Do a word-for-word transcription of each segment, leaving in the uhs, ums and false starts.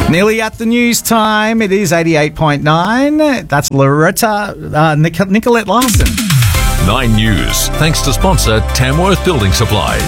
Nearly at the news time. It is eighty-eight point nine. That's Loretta uh, Nic- Nicolette Larson. Nine News, thanks to sponsor Tamworth Building Supplies.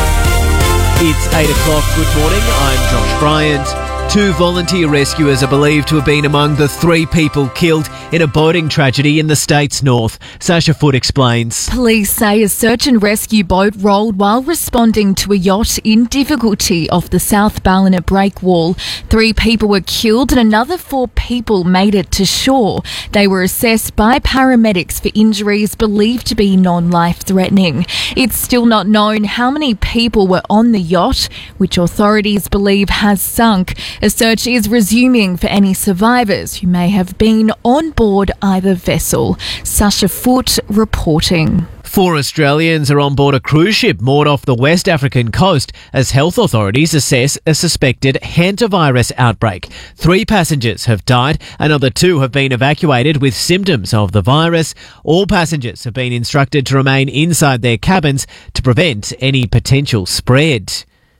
It's eight o'clock. Good morning. I'm Josh Bryant. Two volunteer rescuers are believed to have been among the three people killed in a boating tragedy in the state's north. Sasha Foote explains. Police say a search and rescue boat rolled while responding to a yacht in difficulty off the South Ballina breakwall. Three people were killed and another four people made it to shore. They were assessed by paramedics for injuries believed to be non-life-threatening. It's still not known how many people were on the yacht, which authorities believe has sunk. A search is resuming for any survivors who may have been on board either vessel. Sasha Foote reporting. Four Australians are on board a cruise ship moored off the West African coast as health authorities assess a suspected hantavirus outbreak. Three passengers have died. Another two have been evacuated with symptoms of the virus. All passengers have been instructed to remain inside their cabins to prevent any potential spread.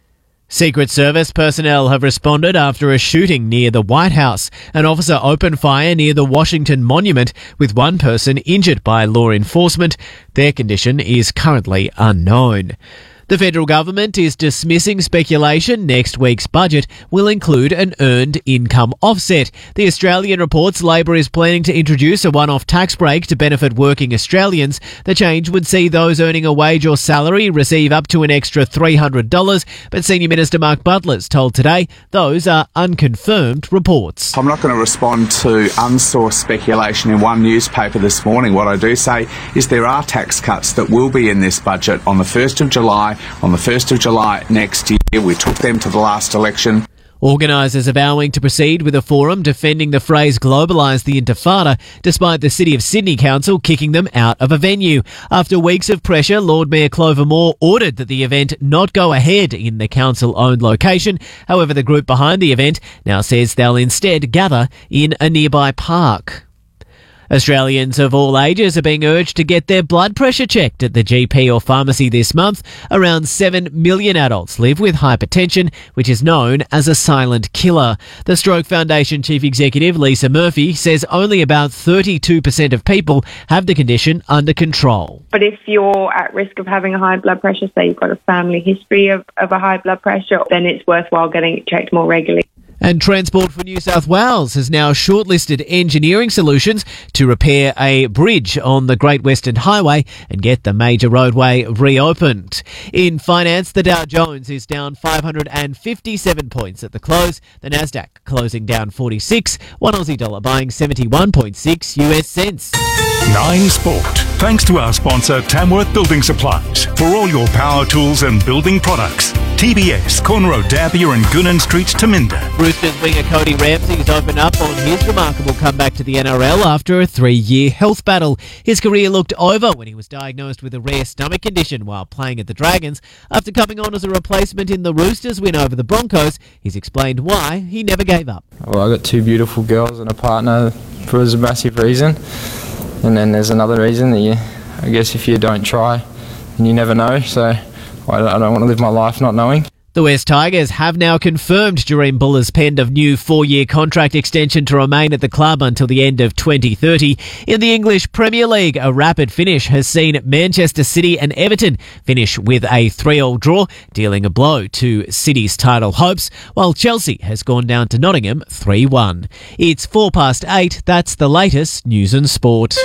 Secret Service personnel have responded after a shooting near the White House. An officer opened fire near the Washington Monument, with one person injured by law enforcement. Their condition is currently unknown. The federal government is dismissing speculation next week's budget will include an earned income offset. The Australian reports Labor is planning to introduce a one-off tax break to benefit working Australians. The change would see those earning a wage or salary receive up to an extra three hundred dollars, but Senior Minister Mark Butler's told Today those are unconfirmed reports. I'm not going to respond to unsourced speculation in one newspaper this morning. What I do say is there are tax cuts that will be in this budget on the first of July. On the first of July next year, we took them to the last election. Organisers are vowing to proceed with a forum defending the phrase globalise the intifada, despite the City of Sydney Council kicking them out of a venue. After weeks of pressure, Lord Mayor Clover Moore ordered that the event not go ahead in the council-owned location. However, the group behind the event now says they'll instead gather in a nearby park. Australians of all ages are being urged to get their blood pressure checked at the G P or pharmacy this month. Around seven million adults live with hypertension, which is known as a silent killer. The Stroke Foundation Chief Executive Lisa Murphy says only about thirty-two percent of people have the condition under control. But if you're at risk of having a high blood pressure, say you've got a family history of, of a high blood pressure, then it's worthwhile getting it checked more regularly. And Transport for New South Wales has now shortlisted engineering solutions to repair a bridge on the Great Western Highway and get the major roadway reopened. In finance, the Dow Jones is down five hundred fifty-seven points at the close. The Nasdaq closing down forty-six. One Aussie dollar buying seventy-one point six U S cents. Nine Sport. Thanks to our sponsor Tamworth Building Supplies for all your power tools and building products. T B S, Corner Road, D'Arby and Goonan Street, Taminda. Roosters winger Cody Ramsey has opened up on his remarkable comeback to the N R L after a three-year health battle. His career looked over when he was diagnosed with a rare stomach condition while playing at the Dragons. After coming on as a replacement in the Roosters win over the Broncos, he's explained why he never gave up. Well, I got two beautiful girls and a partner for a massive reason. And then there's another reason that you, I guess if you don't try, then you never know. So I don't want to live my life not knowing. The West Tigers have now confirmed Jahream Buller's penned a new four-year contract extension to remain at the club until the end of twenty thirty. In the English Premier League, a rapid finish has seen Manchester City and Everton finish with a three-all draw, dealing a blow to City's title hopes, while Chelsea has gone down to Nottingham three one. It's four past eight. That's the latest news and sport.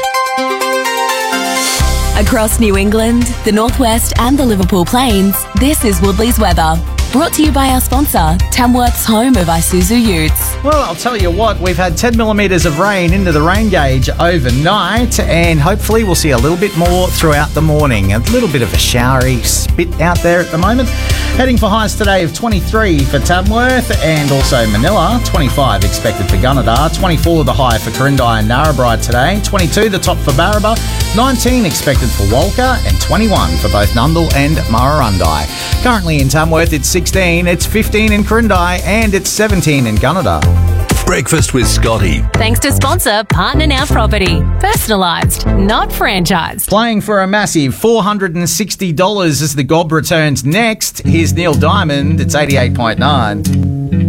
Across New England, the Northwest and the Liverpool Plains, this is Woodley's weather. Brought to you by our sponsor, Tamworth's home of Isuzu Utes. Well, I'll tell you what, we've had ten millimetres of rain into the rain gauge overnight, and hopefully we'll see a little bit more throughout the morning. A little bit of a showery spit out there at the moment. Heading for highs today of twenty-three for Tamworth and also Manila, twenty-five expected for Gunnedah, twenty-four the high for Corindai and Narrabri today, twenty-two the top for Barraba, nineteen expected for Walker, and twenty-one for both Nundle and Murrurundi. Currently in Tamworth it's sixteen, it's fifteen in Corindai, and it's seventeen in Gunnedah. Breakfast with Scotty. Thanks to sponsor Partner Now Property. Personalised, not franchised. Playing for a massive four hundred sixty dollars as the Gob returns next. Here's Neil Diamond. It's eighty-eight point nine.